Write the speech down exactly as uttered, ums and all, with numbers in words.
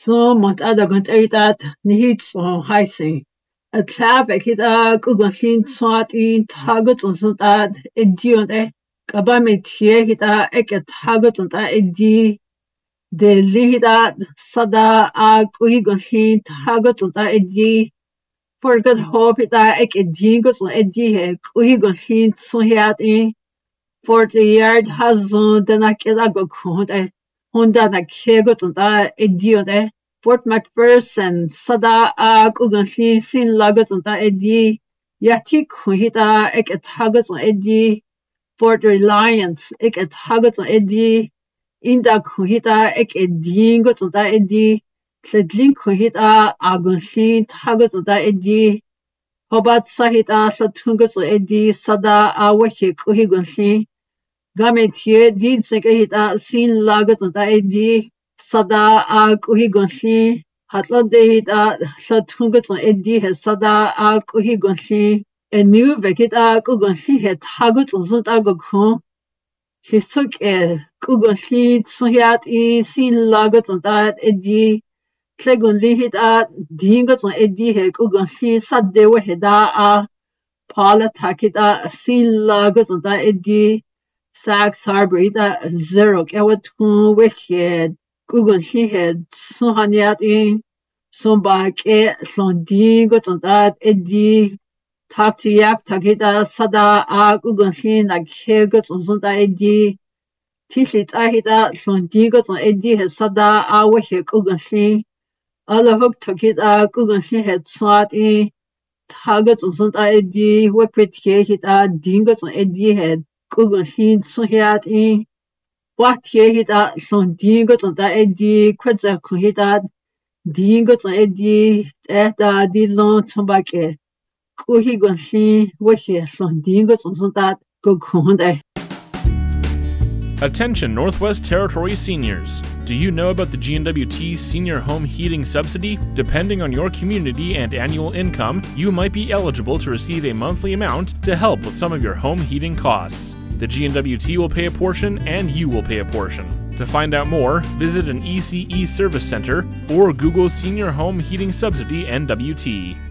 So mot ada gant eitat nihits on heisi. A clap ekita gugashin swat in tagut on sutad edion kabamit here hita eket tagut on ta edi de lihita sada ag uhigashin tagut on ta edi forgot hope hita ek edingos on edi he uhigashin suhiat in forty yard hazon denakeda gokund Honda na kegot on ta edion Fort McPherson sada ag uganshi sin lagot on ta edi yati kuhita ek et hagot on edi Fort Reliance ek et hagot on edi inda kuhita ek edingot on ta edi Tledlin kuhita agunshi hagot on ta edi Hobat sahita satungot on edi sada awahe kuhigunshi Gametie did sekehita sin lagot on ta edi Sada ag uhigonshi hatlodehita satungot on edi he sada ag uhigonshi en new vekit ag ugonshi het hagut on sunt agokon hisuk e ugonshi tsuhiat i sin lagot on ta edi klegun lihit at dingot on edi he ugonshi saddewe heda a pala takita sin lagot on ta edi Sax Harbor ita zero kewatun wekhed Google he had Suhaniat in Sombak e Sondingo on that Eddie Talk to Yak Takita Sada A Google he like Hegot on Sunda Eddie Tishit Ahita Sondingo on Eddie has Sada A Wahik Google he Alla Hook Takita Google he had Swat in Targets on Sunda Eddie Wakwit he hit a Dingos on Eddie had Google he Suhiat in What ye hit at son dingots on that eddy, quetza kuhitat, dingots on eddy, eta di long tombake. Kuhi gonshi, wahi, son dingots on that go kunde. Attention Northwest Territory seniors. Do you know about the G N W T Senior Home Heating Subsidy? Depending on your community and annual income, you might be eligible to receive a monthly amount to help with some of your home heating costs. The G N W T will pay a portion and you will pay a portion. To find out more, visit an E C E service center or Google Senior Home Heating Subsidy N W T.